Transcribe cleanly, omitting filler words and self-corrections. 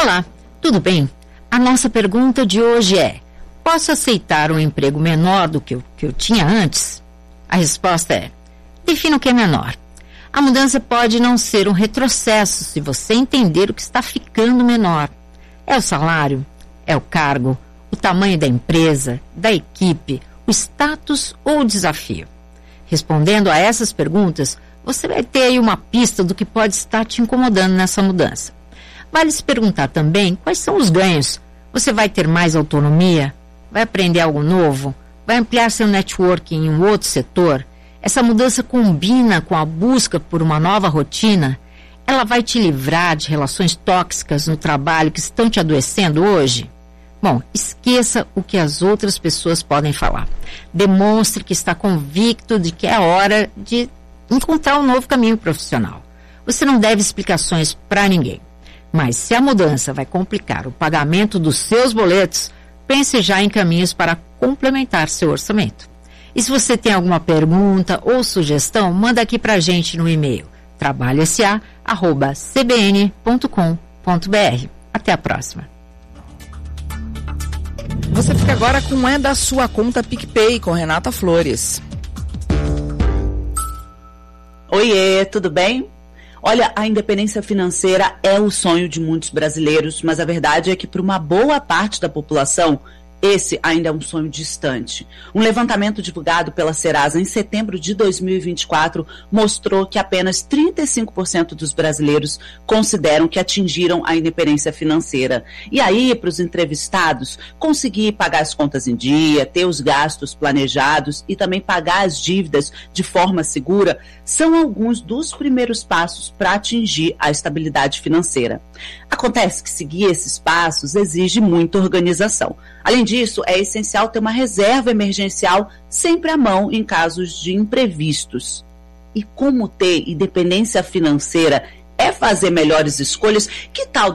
Olá, tudo bem? A nossa pergunta de hoje é: posso aceitar um emprego menor do que o que eu tinha antes? A resposta é: defina o que é menor. A mudança pode não ser um retrocesso se você entender o que está ficando menor. É o salário? É o cargo? O tamanho da empresa, da equipe, o status ou o desafio? Respondendo a essas perguntas, você vai ter aí uma pista do que pode estar te incomodando nessa mudança. Vale se perguntar também quais são os ganhos. Você vai ter mais autonomia? Vai aprender algo novo? Vai ampliar seu networking em um outro setor? Essa mudança combina com a busca por uma nova rotina? Ela vai te livrar de relações tóxicas no trabalho que estão te adoecendo hoje? Bom, esqueça o que as outras pessoas podem falar. Demonstre que está convicto de que é hora de encontrar um novo caminho profissional. Você não deve explicações para ninguém. Mas se a mudança vai complicar o pagamento dos seus boletos, pense já em caminhos para complementar seu orçamento. E se você tem alguma pergunta ou sugestão, manda aqui para a gente no e-mail trabalhosa@cbn.com.br. Até a próxima. Você fica agora com É da Sua Conta PicPay, com Renata Flores. Oiê, tudo bem? Olha, a independência financeira é o sonho de muitos brasileiros, mas a verdade é que para uma boa parte da população, esse ainda é um sonho distante. Um levantamento divulgado pela Serasa em setembro de 2024 mostrou que apenas 35% dos brasileiros consideram que atingiram a independência financeira. E aí, para os entrevistados, conseguir pagar as contas em dia, ter os gastos planejados e também pagar as dívidas de forma segura são alguns dos primeiros passos para atingir a estabilidade financeira. Acontece que seguir esses passos exige muita organização. Além disso, é essencial ter uma reserva emergencial sempre à mão em casos de imprevistos. E como ter independência financeira é fazer melhores escolhas, que tal